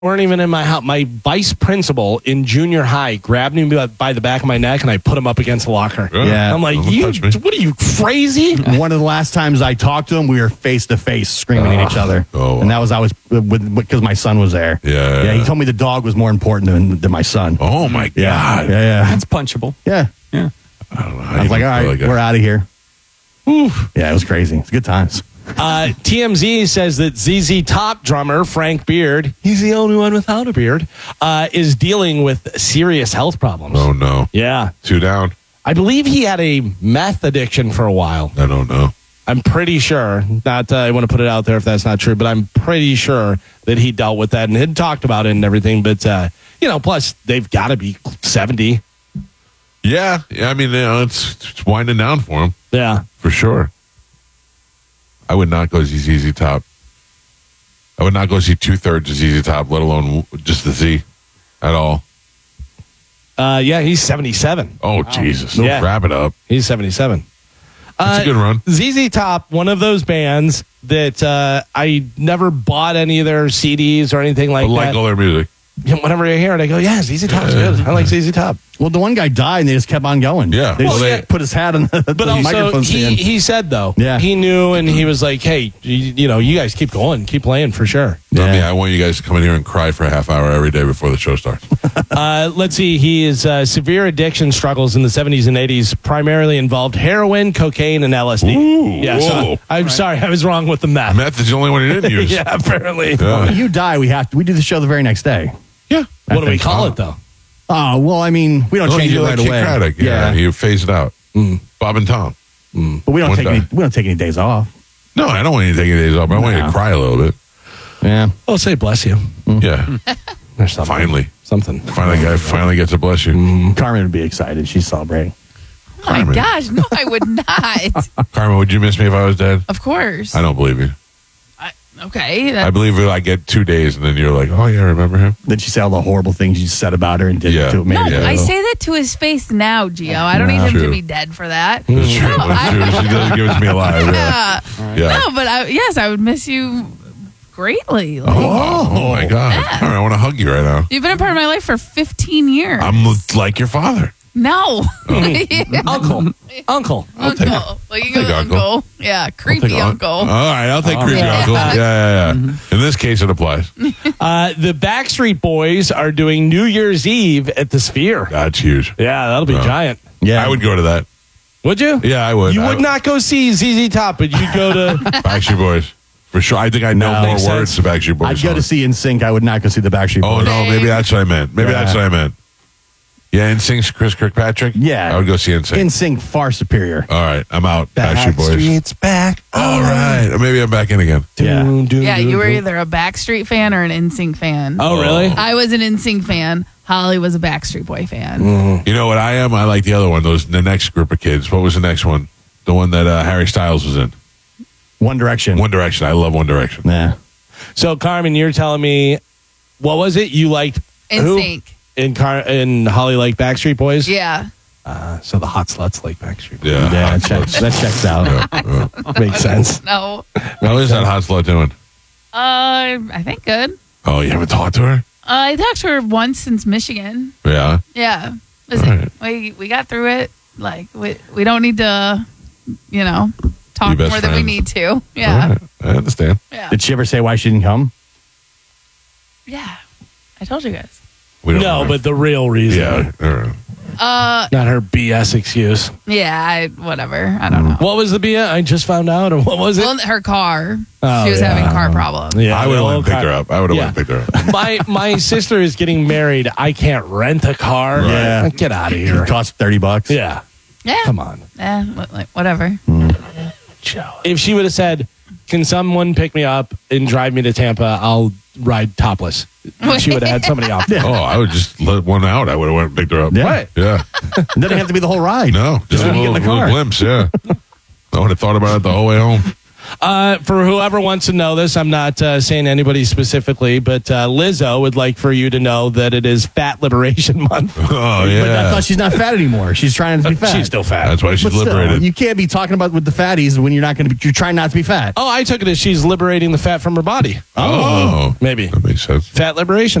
weren't even in my house. My vice principal in junior high grabbed me by the back of my neck, and I put him up against the locker. Yeah. I'm like, what are you, crazy? One of the last times I talked to him, we were face to face screaming at each other. Oh. And that was, because my son was there. Yeah. He told me the dog was more important than my son. Oh, my God. Yeah. That's punchable. Yeah. I don't know. I was like, all right, we're out of here. Oof. Yeah, it was crazy. It's good times. TMZ says that ZZ Top drummer Frank Beard, he's the only one without a beard, is dealing with serious health problems. Oh, no. Yeah. 2 down. I believe he had a meth addiction for a while. I don't know. I'm pretty sure, I want to put it out there if that's not true, but I'm pretty sure that he dealt with that and had talked about it and everything. But, plus they've got to be 70. Yeah. I mean, it's winding down for him. Yeah. For sure. I would not go see ZZ Top. I would not go see 2/3 of ZZ Top, let alone just the Z at all. He's 77. Oh, Jesus. Yeah. Wrap it up. He's 77. That's a good run. ZZ Top, one of those bands that I never bought any of their CDs or anything like I like that. all their music. Whenever I hear it, I go, yeah, ZZ Top's good. I like ZZ Top. Well, the one guy died and they just kept on going. Yeah. They just put his hat on the But also, microphone stand. he said, though, Yeah. he knew and he was like, hey, you guys keep going, keep playing for sure. Yeah. I want you guys to come in here and cry for a half hour every day before the show starts. Let's see. His severe addiction struggles in the 70s and 80s primarily involved heroin, cocaine, and LSD. Ooh, so whoa. I'm sorry. I was wrong with the meth. Meth is the only one he didn't use. Yeah, apparently. Yeah. When you die, we do the show the very next day. Yeah. What do we call it, though? Oh, well, I mean, we don't change it you right like away. Kid Craddock. Yeah. You phase it out. Bob and Tom. But we don't take any days off. No, I don't want you to take any days off, but I want you to cry a little bit. Yeah. I'll say bless you. Yeah. There's something. Finally. Something. Guy finally gets to bless you. Carmen would be excited. She's celebrating. Oh my Carmen. gosh, no, I would not. Carmen, would you miss me if I was dead? Of course. I don't believe you. Okay. I believe I get 2 days and then you're like, oh, yeah, remember him? Then she said all the horrible things you said about her and did Yeah. to No, maybe. I say that to his face now, Gio. I don't need him True. to be dead for that. That's true. No, That's true. She doesn't give it to me alive. Yeah. Yeah. No, but I would miss you greatly. Like, Oh, my God. Carmen, I want to hug you right now. You've been a part of my life for 15 years. I'm like your father. No. Uncle. Uncle. Well, you take go Uncle. uncle. Yeah, creepy uncle. All right, I'll take creepy uncle. Yeah. In this case, it applies. The Backstreet Boys are doing New Year's Eve at the Sphere. That's huge. Yeah, that'll be giant. Yeah. I would go to that. Would you? Yeah, I would. You would not go see ZZ Top, but you'd go to... Backstreet Boys. For sure. I think I know more makes words to Backstreet Boys. I'd go to see NSYNC. I would not go see the Backstreet Oh, Boys. no, maybe that's what I meant. That's what I meant. Yeah, NSYNC's Chris Kirkpatrick? Yeah. I would go see NSYNC. NSYNC far superior. All right, I'm out. Backstreet Boys. Backstreet's back. All right. Maybe I'm back in again. Yeah. Yeah, you were either a Backstreet fan or an NSYNC fan. Oh, really? I was an NSYNC fan. Holly was a Backstreet Boy fan. You know what I am? I like the other one. The next group of kids. What was the next one? The one that Harry Styles was in. One Direction. One Direction. I love One Direction. Yeah. So, Carmen, you're telling me, what was it? You liked who? NSYNC. And Holly liked Backstreet Boys? Yeah. So the hot sluts like Backstreet Boys. Yeah. Yeah, that checks out. Makes sense. No. How is that hot slut doing? I think good. Oh, you haven't talked to her? I talked to her once since Michigan. Yeah. Yeah. Listen, we got through it. Like, we don't need to, talk Be best more than we friends. need to. All Yeah. right. I understand. Yeah. Did she ever say why she didn't come? Yeah. I told you guys. We don't No, know. but the real reason. Yeah. Not her BS excuse. Yeah, whatever. I don't know. What was the BS? I just found out, or what was it? Well, her car. Oh, She was yeah. having car problems. Yeah, I would have the went old and picked car- her up. I would have Yeah. went and picked her up. My sister is getting married. I can't rent a car. Yeah. Get out of here. It cost $30. Yeah. Yeah. Come on. Whatever. If she would have said, can someone pick me up and drive me to Tampa? I'll ride topless. She would have had somebody off. Oh, I would just let one out. I would have went and picked her up. Yeah. Right. Yeah. It doesn't have to be the whole ride. No, just a when you little, get in the car. little glimpse. Yeah. I would have thought about it the whole way home. For whoever wants to know this, I'm not saying anybody specifically, but Lizzo would like for you to know that it is Fat Liberation Month. Oh, But I yeah. thought she's not fat anymore. She's trying to be fat. She's still fat. That's why she's But still, liberated. you can't be talking about with the fatties when you're not going to be. You're trying not to be fat. Oh, I took it as she's liberating the fat from her body. Oh. Maybe. That makes sense. Fat liberation.